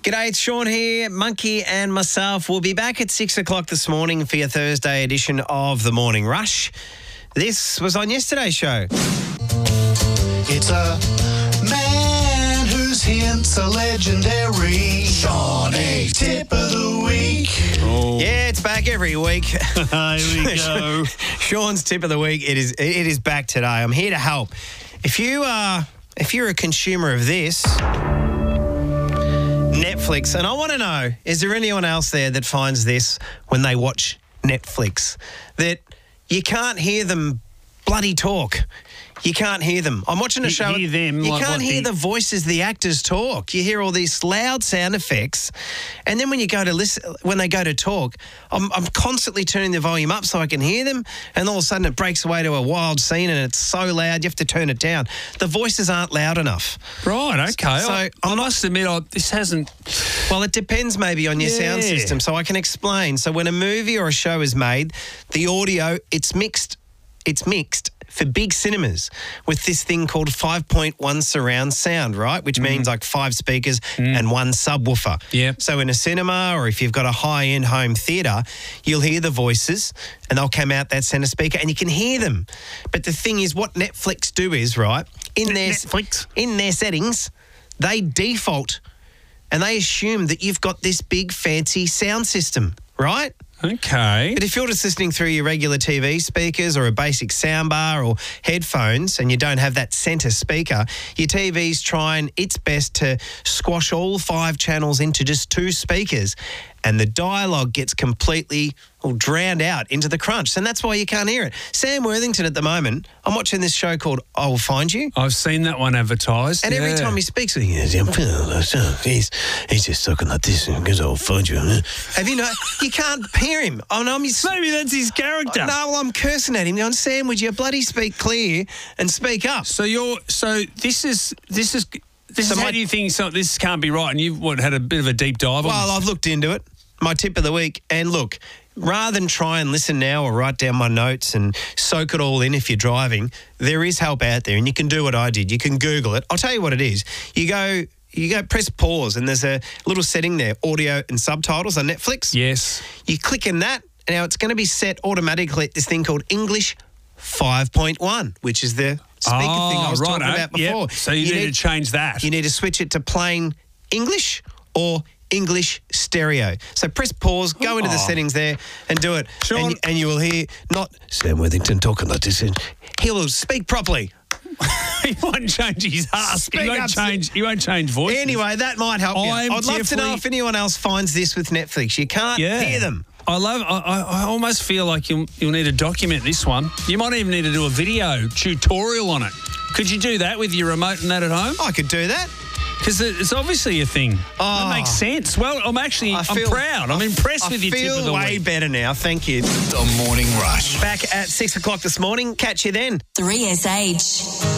G'day, it's Sean here. Monkey and myself will be back at 6 o'clock this morning for your Thursday edition of The Morning Rush. This was on yesterday's show. It's a man whose hints are legendary. Shawnee Tip of the Week. Yeah, it's back every week. Here we go. Sean's Tip of the Week. It is back today. I'm here to help. If you're a consumer of this, Netflix, and I want to know, is there anyone else there that finds this when they watch Netflix, that you can't hear them bloody talk? You can't hear them. I'm watching a show. Hear them, you like can't what hear the voices the actors talk. You hear all these loud sound effects, and then when you go to listen, when they go to talk, I'm constantly turning the volume up so I can hear them, and all of a sudden it breaks away to a wild scene, and it's so loud you have to turn it down. The voices aren't loud enough. Right, okay. So I must admit, this hasn't... Well, it depends maybe on your sound system, so I can explain. So when a movie or a show is made, the audio, it's mixed for big cinemas with this thing called 5.1 surround sound, right? Which means like 5 speakers and 1 subwoofer. Yeah. So in a cinema, or if you've got a high-end home theatre, you'll hear the voices and they'll come out that centre speaker and you can hear them. But the thing is, what Netflix do is, right, in their settings, they default and they assume that you've got this big fancy sound system, right? Okay. But if you're just listening through your regular TV speakers or a basic soundbar or headphones and you don't have that centre speaker, your TV's trying its best to squash all 5 channels into just 2 speakers, and the dialogue gets completely drowned out into the crunch. And that's why you can't hear it. Sam Worthington at the moment, I'm watching this show called I Will Find You. I've seen that one advertised. And every time he speaks, he's just talking like this because I'll find you. Have you know? You can't hear him. Maybe that's his character. No, well, I'm cursing at him. Going, Sam, would you bloody speak clear and speak up? So this is how do you think this can't be right? And you've had a bit of a deep dive on Well, this? I've looked into it. My tip of the week. And look, rather than try and listen now or write down my notes and soak it all in if you're driving, there is help out there, and you can do what I did. You can Google it. I'll tell you what it is. You go press pause, and there's a little setting there, audio and subtitles on Netflix. Yes. You click in that. Now it's going to be set automatically at this thing called English 5.1, which is the speaker thing I was talking about before. Yep. So you need to change that. You need to switch it to plain English or English stereo. So press pause, go into the settings there and do it. Sean. And you will hear not Sam Worthington talking like this. He will speak properly. He won't change his ask. He won't change voice. Anyway, that might help you. I'd love to know if anyone else finds this with Netflix. You can't hear them. I almost feel like you'll need to document this one. You might even need to do a video tutorial on it. Could you do that with your remote and that at home? I could do that. Because it's obviously a thing. That makes sense. Well, I'm proud. I'm impressed with your tip of the week. I feel way better now. Thank you. The Morning Rush. Back at 6 o'clock this morning. Catch you then. 3SH.